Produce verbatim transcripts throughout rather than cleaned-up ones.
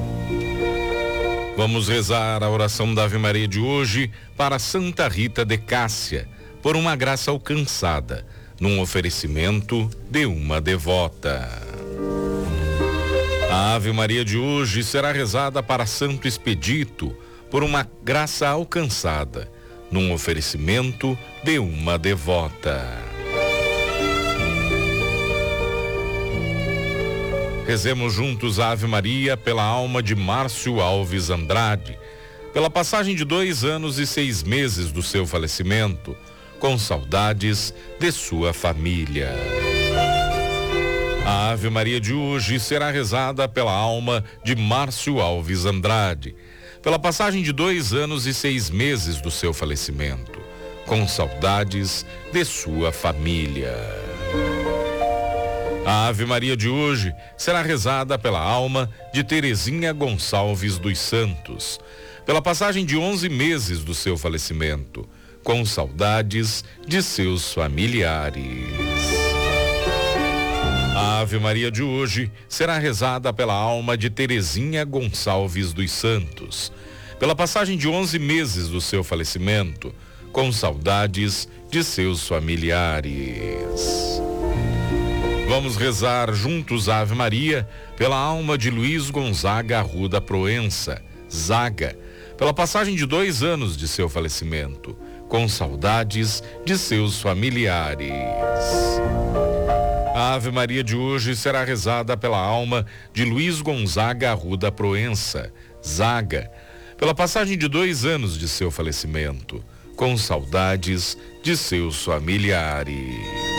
Vamos rezar a oração da Ave Maria de hoje para Santa Rita de Cássia, por uma graça alcançada, num oferecimento de uma devota. A Ave Maria de hoje será rezada para Santo Expedito, por uma graça alcançada, num oferecimento de uma devota. Rezemos juntos a Ave Maria pela alma de Márcio Alves Andrade, pela passagem de dois anos e seis meses do seu falecimento, com saudades de sua família. A Ave Maria de hoje será rezada pela alma de Márcio Alves Andrade, pela passagem de dois anos e seis meses do seu falecimento, com saudades de sua família. A Ave Maria de hoje será rezada pela alma de Terezinha Gonçalves dos Santos, pela passagem de onze meses do seu falecimento, com saudades de seus familiares. A Ave Maria de hoje será rezada pela alma de Terezinha Gonçalves dos Santos, pela passagem de onze meses do seu falecimento, com saudades de seus familiares. Vamos rezar juntos a Ave Maria pela alma de Luiz Gonzaga Arruda Proença, Zaga, pela passagem de dois anos de seu falecimento, com saudades de seus familiares. A Ave Maria de hoje será rezada pela alma de Luiz Gonzaga Arruda Proença, Zaga, pela passagem de dois anos de seu falecimento, com saudades de seus familiares.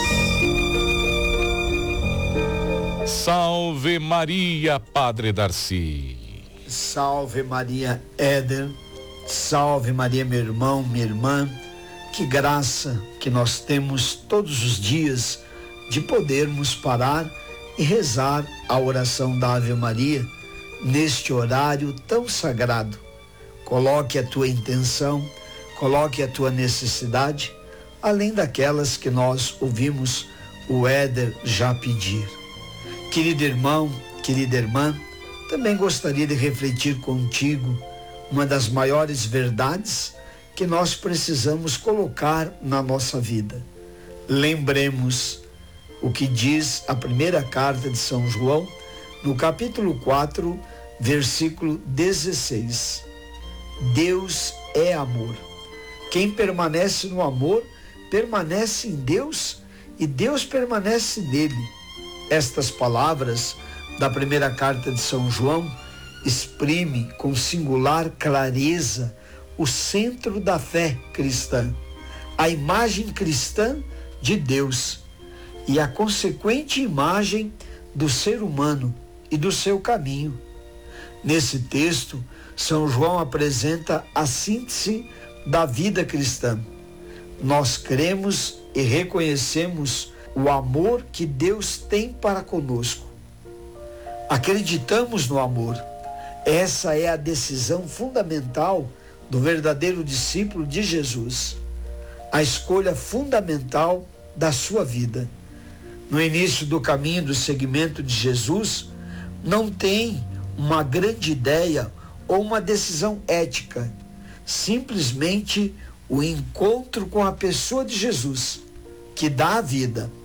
Salve Maria, Padre Darcy. Salve Maria, Éder. Salve Maria, meu irmão, minha irmã. Que graça que nós temos todos os dias de podermos parar e rezar a oração da Ave Maria neste horário tão sagrado. Coloque a tua intenção, coloque a tua necessidade, além daquelas que nós ouvimos o Éder já pedir. Querido irmão, querida irmã, também gostaria de refletir contigo uma das maiores verdades que nós precisamos colocar na nossa vida. Lembremos o que diz a primeira carta de São João, no capítulo quatro, versículo dezesseis. Deus é amor. Quem permanece no amor, permanece em Deus e Deus permanece nele. Estas palavras da primeira carta de São João exprime com singular clareza o centro da fé cristã, a imagem cristã de Deus e a consequente imagem do ser humano e do seu caminho. Nesse texto, São João apresenta a síntese da vida cristã. Nós cremos e reconhecemos o amor que Deus tem para conosco. Acreditamos no amor. Essa é a decisão fundamental do verdadeiro discípulo de Jesus. A escolha fundamental da sua vida. No início do caminho do seguimento de Jesus, não tem uma grande ideia ou uma decisão ética. Simplesmente o encontro com a pessoa de Jesus, que dá a vida.